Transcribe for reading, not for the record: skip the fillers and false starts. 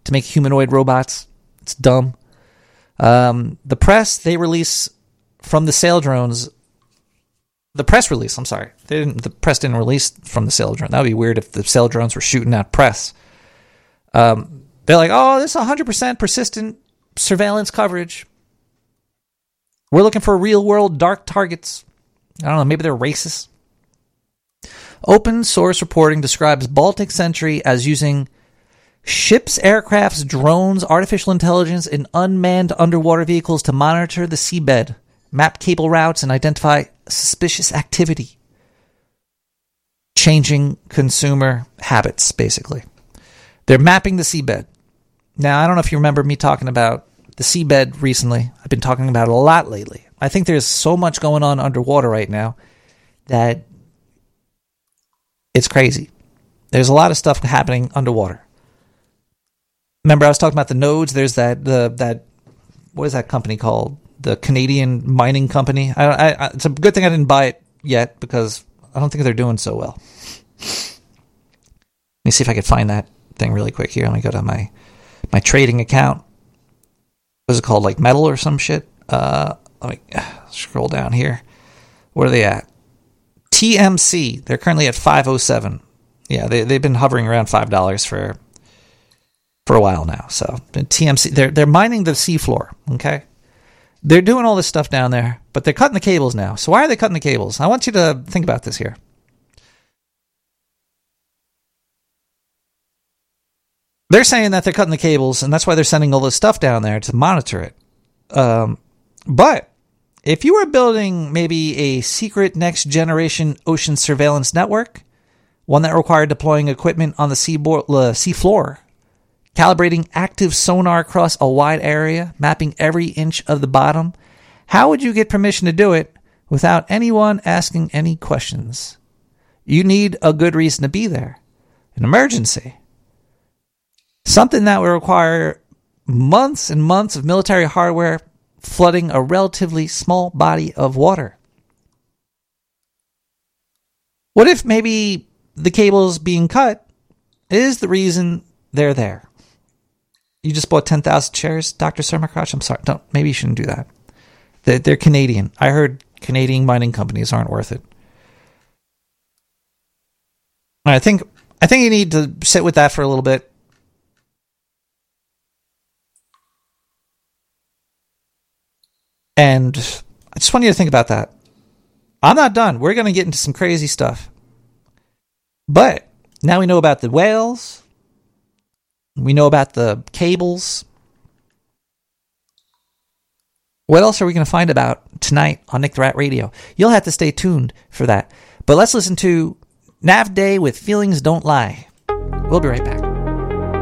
to make humanoid robots. It's dumb. The press, they release from the sail drones. The press release, I'm sorry. The press didn't release from the sail drone. That would be weird if the sail drones were shooting at press. They're like, oh, this is 100% persistent surveillance coverage. We're looking for real-world dark targets. I don't know, maybe they're racist. Open source reporting describes Baltic Sentry as using ships, aircrafts, drones, artificial intelligence, and unmanned underwater vehicles to monitor the seabed, map cable routes, and identify suspicious activity. Changing consumer habits, basically. They're mapping the seabed. Now, I don't know if you remember me talking about the seabed recently. I've been talking about it a lot lately. I think there's so much going on underwater right now that it's crazy. There's a lot of stuff happening underwater. Remember, I was talking about the nodes. There's that what is that company called? The Canadian mining company. It's a good thing I didn't buy it yet because I don't think they're doing so well. Let me see if I could find that thing really quick here. Let me go to my trading account. What is it called? Like metal or some shit? Let me scroll down here. What are they at? TMC. They're currently at 507. Yeah, they've been hovering around $5 for a while now. So TMC, they're mining the seafloor. Okay, they're doing all this stuff down there, but they're cutting the cables now. So why are they cutting the cables? I want you to think about this here. They're saying that they're cutting the cables, and that's why they're sending all this stuff down there to monitor it. But if you were building maybe a secret next-generation ocean surveillance network, one that required deploying equipment on the seafloor, calibrating active sonar across a wide area, mapping every inch of the bottom, how would you get permission to do it without anyone asking any questions? You need a good reason to be there. An emergency. Something that would require months and months of military hardware flooding a relatively small body of water. What if maybe the cables being cut is the reason they're there? You just bought 10,000 shares, Dr. Surmacrotch? I'm sorry. Maybe you shouldn't do that. They're Canadian. I heard Canadian mining companies aren't worth it. I think you need to sit with that for a little bit. And I just want you to think about that. I'm not done. We're going to get into some crazy stuff. But now we know about the whales. We know about the cables. What else are we going to find about tonight on Nick the Rat Radio? You'll have to stay tuned for that. But let's listen to Nav Day with Feelings Don't Lie. We'll be right back.